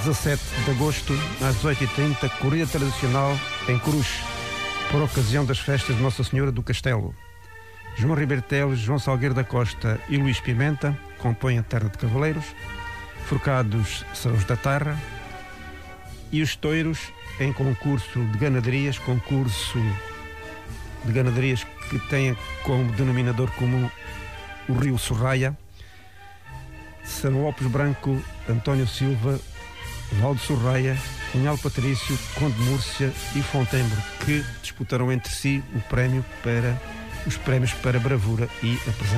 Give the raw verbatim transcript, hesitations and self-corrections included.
dezassete de agosto, às dezoito e trinta, corrida tradicional em Cruz, por ocasião das festas de Nossa Senhora do Castelo. João Ribeiro Teles, João Salgueiro da Costa e Luís Pimenta compõem a Terra de Cavaleiros. Forcados são os da Terra. E os touros em concurso de ganaderias, concurso de ganaderias que tem como denominador comum o Rio Sorraia, São Lopes Branco, António Silva, Valdo Sorraia, Cunhal Patrício, Conde Múrcia e Fontembre, que disputarão entre si o prémio para os prémios para bravura e apresentação.